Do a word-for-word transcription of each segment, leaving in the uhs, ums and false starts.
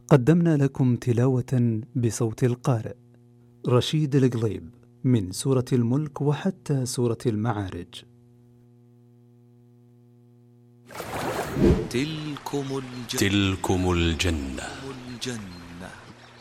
قدمنا لكم تلاوة بصوت القارئ رشيد القليب من سورة الملك وحتى سورة المعارج. تلكم الجنة, تلكم الجنة. الجنة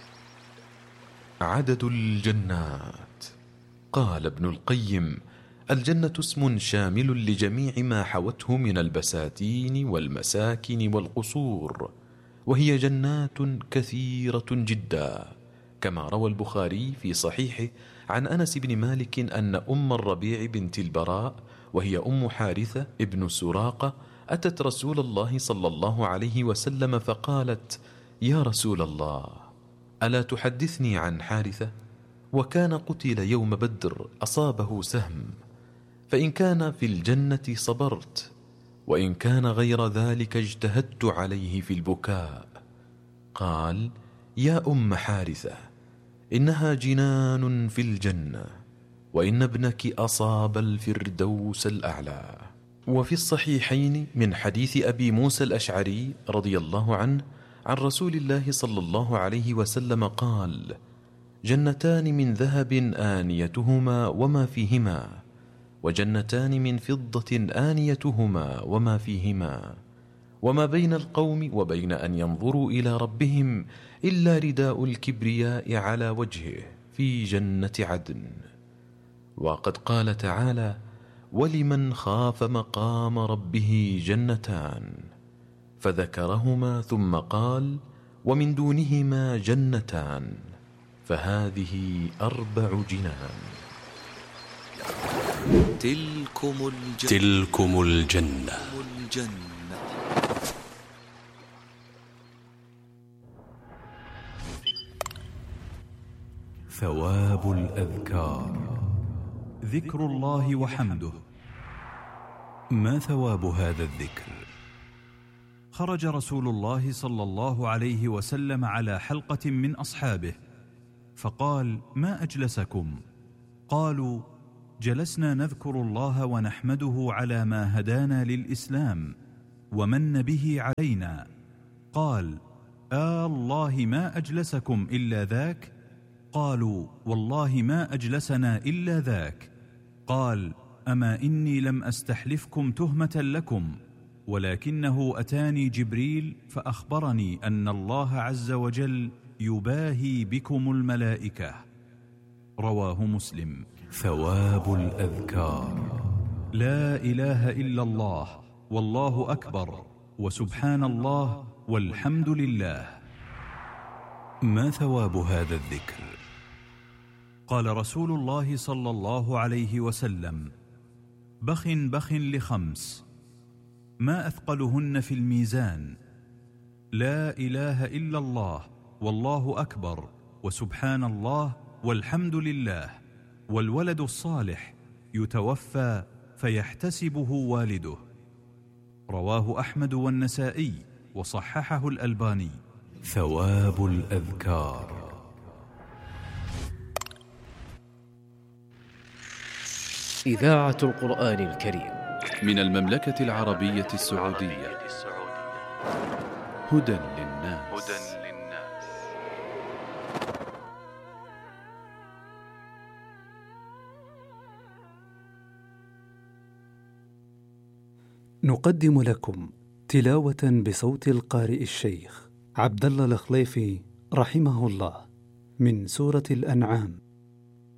عدد الجنات. قال ابن القيم: الجنة اسم شامل لجميع ما حوته من البساتين والمساكن والقصور، وهي جنات كثيرة جدا، كما روى البخاري في صحيحه عن أنس بن مالك أن أم الربيع بنت البراء وهي أم حارثة ابن سراقة أتت رسول الله صلى الله عليه وسلم فقالت: يا رسول الله، ألا تحدثني عن حارثة؟ وكان قتل يوم بدر، أصابه سهم، فإن كان في الجنة صبرت، وإن كان غير ذلك اجتهدت عليه في البكاء. قال: يا أم حارثة، إنها جنان في الجنة، وإن ابنك أصاب الفردوس الأعلى. وفي الصحيحين من حديث أبي موسى الأشعري رضي الله عنه عن رسول الله صلى الله عليه وسلم قال: جنتان من ذهب آنيتهما وما فيهما، وجنتان من فضة آنيتهما وما فيهما، وما بين القوم وبين أن ينظروا إلى ربهم إلا رداء الكبرياء على وجهه في جنة عدن. وقد قال تعالى: ولمن خاف مقام ربه جنتان، فذكرهما ثم قال: ومن دونهما جنتان، فهذه أربع جنان. تلكم الجنة, تلكم الجنة. الجنة ثواب الأذكار. ذكر الله وحمده. ما ثواب هذا الذكر؟ خرج رسول الله صلى الله عليه وسلم على حلقة من أصحابه فقال: ما أجلسكم؟ قالوا: جلسنا نذكر الله ونحمده على ما هدانا للإسلام ومن به علينا. قال: آه الله ما أجلسكم إلا ذاك؟ قالوا: والله ما أجلسنا إلا ذاك. قال: أما إني لم أستحلفكم تهمة لكم، ولكنه أتاني جبريل فأخبرني أن الله عز وجل يباهي بكم الملائكة. رواه مسلم. ثواب الأذكار. لا إله إلا الله، والله أكبر، وسبحان الله، والحمد لله. ما ثواب هذا الذكر؟ قال رسول الله صلى الله عليه وسلم: بخ بخ لخمس، ما أثقلهن في الميزان: لا إله إلا الله، والله أكبر، وسبحان الله، والحمد لله، والولد الصالح يتوفى فيحتسبه والده. رواه أحمد والنسائي وصححه الألباني. ثواب الأذكار. إذاعة القرآن الكريم من المملكة العربية السعودية. هدى للناس. نقدم لكم تلاوة بصوت القارئ الشيخ عبد الله الخليفي رحمه الله من سورة الأنعام.